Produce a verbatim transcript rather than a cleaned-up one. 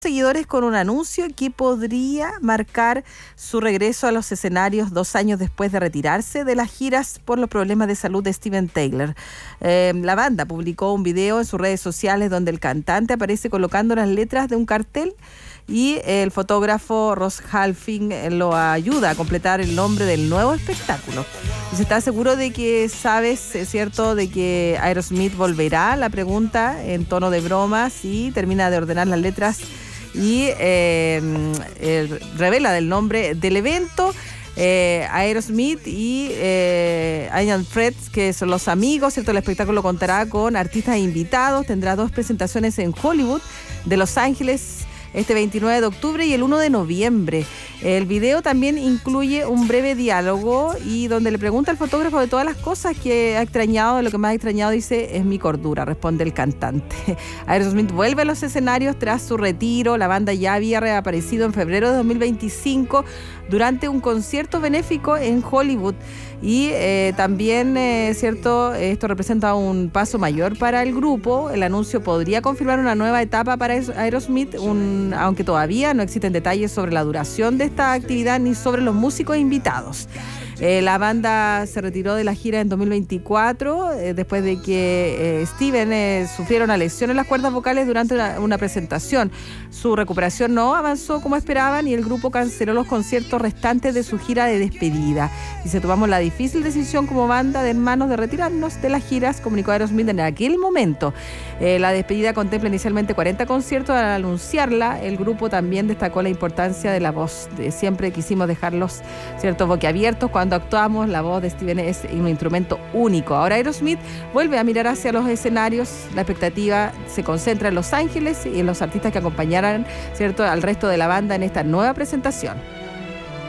Seguidores con un anuncio que podría marcar su regreso a los escenarios dos años después de retirarse de las giras por los problemas de salud de Steven Tyler. Eh, la banda publicó un video en sus redes sociales donde el cantante aparece colocando las letras de un cartel y el fotógrafo Ross Halfing lo ayuda a completar el nombre del nuevo espectáculo. Y se está seguro de que sabes, es cierto, de que Aerosmith volverá. La pregunta en tono de bromas y termina de ordenar las letras y eh, eh, revela del nombre del evento. eh, Aerosmith y eh, Ian Freds, que son los amigos, ¿cierto? El espectáculo contará con artistas invitados, tendrá dos presentaciones en Hollywood de Los Ángeles este veintinueve de octubre y el uno de noviembre. El video también incluye un breve diálogo y donde le pregunta al fotógrafo de todas las cosas que ha extrañado. De lo que más ha extrañado, dice, es mi cordura, responde el cantante. Aerosmith vuelve a los escenarios tras su retiro. La banda ya había reaparecido en febrero de dos mil veinticinco durante un concierto benéfico en Hollywood. Y eh, también, eh, cierto, esto representa un paso mayor para el grupo. El anuncio podría confirmar una nueva etapa para Aerosmith, un, aunque todavía no existen detalles sobre la duración de esta actividad ni sobre los músicos invitados. Eh, la banda se retiró de la gira en dos mil veinticuatro eh, después de que eh, Steven eh, sufriera una lesión en las cuerdas vocales durante una, una presentación. Su recuperación no avanzó como esperaban y el grupo canceló los conciertos restantes de su gira de despedida. Y se tomamos la difícil decisión como banda de hermanos de retirarnos de las giras, comunicó Aerosmith en aquel momento. Eh, la despedida contempla inicialmente cuarenta conciertos. Al anunciarla, el grupo también destacó la importancia de la voz. De, siempre quisimos dejarlos, cierto, boquiabiertos cuando actuamos. La voz de Steven es un instrumento único. Ahora Aerosmith vuelve a mirar hacia los escenarios. La expectativa se concentra en Los Ángeles y en los artistas que acompañarán, cierto, al resto de la banda en esta nueva presentación.